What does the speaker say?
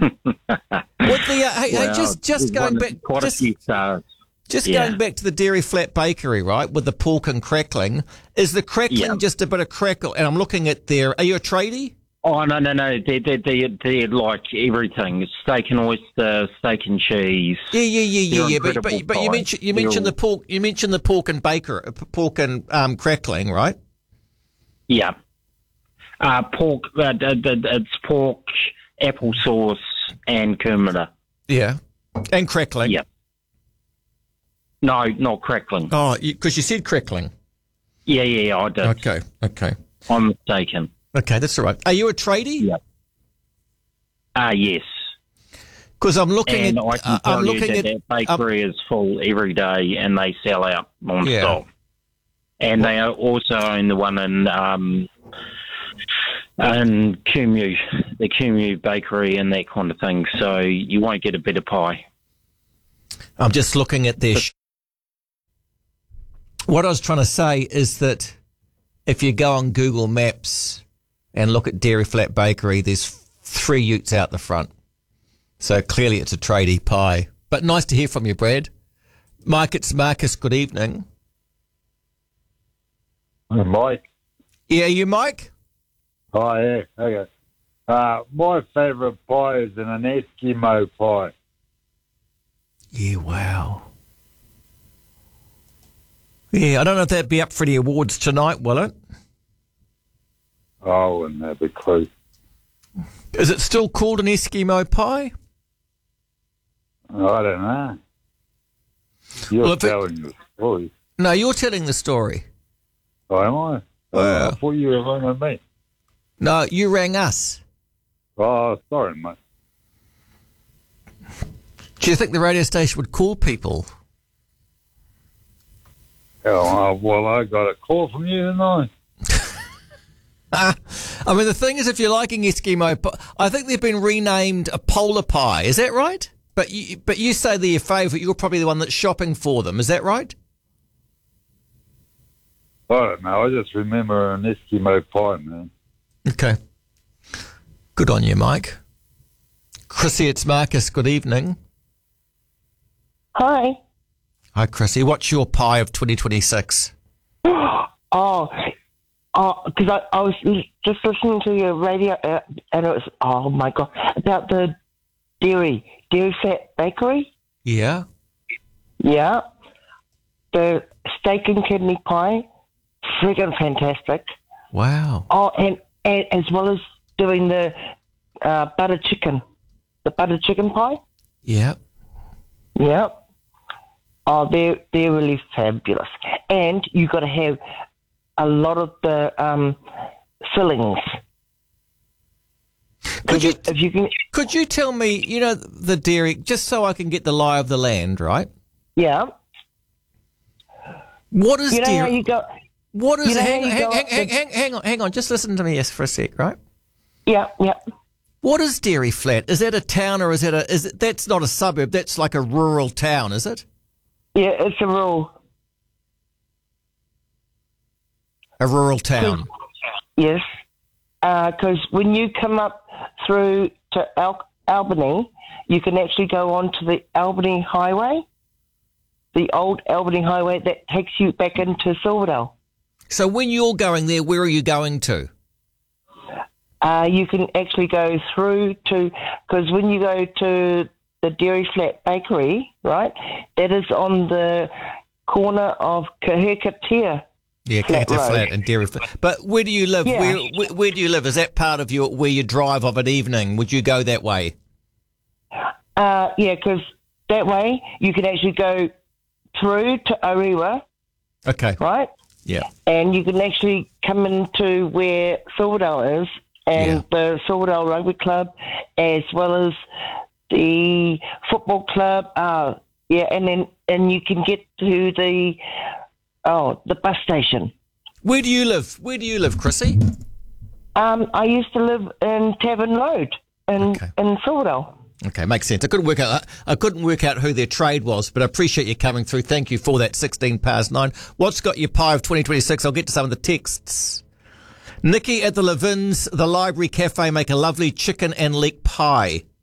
With the just going back, quite a few stars. Just going back to the Dairy Flat Bakery, right, with the pork and crackling, is the crackling just a bit of crackle? And I'm looking at their. Are you a tradie? Oh no! They're like everything: steak and oyster, steak and cheese. Yeah. But you mentioned the pork. You mentioned the pork and pork and crackling, right? Yeah. Pork. It's pork, applesauce, and kumara. Yeah, and crackling. Yeah. No, not crackling. Oh, because you said crackling. Yeah, I did. Okay. I'm mistaken. Okay, that's all right. Are you a tradie? Yeah. Yes. Because I'm looking and at. I can tell you that bakery is full every day, and they sell out non-stop. And they also own the one in Kumu, the Kumu bakery and that kind of thing. So you won't get a better pie. I'm just looking at their. What I was trying to say is that if you go on Google Maps and look at Dairy Flat Bakery, there's 3 utes out the front. So clearly it's a tradie pie. But nice to hear from you, Brad. Mike, it's Marcus. Good evening. Mike. Yeah, you, Mike? Oh, yeah. Okay. My favourite pie is an Eskimo pie. Yeah, wow. Yeah, I don't know if that'd be up for the awards tonight, will it? Oh, I wouldn't have a clue. Is it still called an Eskimo pie? I don't know. You're telling the story. No, you're telling the story. Oh, am I? I thought you were ringing me. No, you rang us. Oh, sorry, mate. Do you think the radio station would call people? Oh, well, I got a call from you tonight. I mean, the thing is, if you're liking Eskimo pie, I think they've been renamed a polar pie. Is that right? But you say they're your favourite. You're probably the one that's shopping for them. Is that right? I don't know. I just remember an Eskimo pie, man. Okay. Good on you, Mike. Chrissy, it's Marcus. Good evening. Hi. Hi, Chrissy. What's your pie of 2026? Because I was just listening to your radio, and it was, oh my God, about the Dairy Flat Bakery. Yeah. Yeah. The steak and kidney pie, friggin' fantastic. Wow. Oh, and as well as doing the butter chicken pie. Yeah. Yeah. Oh, they're really fabulous. And you got to have a lot of the fillings. Could you tell me, the dairy, just so I can get the lie of the land, right? Yeah. What is dairy? How you go, what is hang on, just listen to me for a sec, right? Yeah. What is Dairy Flat? Is that a town or is it that's not a suburb, that's like a rural town, is it? Yeah, it's a rural. A rural town. Yes. Because when you come up through to Albany, you can actually go onto the Albany Highway, the old Albany Highway that takes you back into Silverdale. So when you're going there, where are you going to? You can actually go through to, because when you go to the Dairy Flat Bakery, right, that is on the corner of Kahikatea. Yeah, Kahikatea Flat and Dairy Flat. But where do you live? Yeah. Where do you live? Is that part of where you drive of an evening? Would you go that way? Yeah, because that way you can actually go through to Orewa. Okay. Right? Yeah. And you can actually come into where Silverdale is and the Silverdale Rugby Club, as well as the football club. And you can get to the bus station. Where do you live? Where do you live, Chrissy? I used to live in Tavern Road in Silverdale. Okay, makes sense. I couldn't work out who their trade was, but I appreciate you coming through. Thank you for that. 9:16. What's got your pie of 2026? I'll get to some of the texts. Nikki at the Levins, the Library Cafe, make a lovely chicken and leek pie.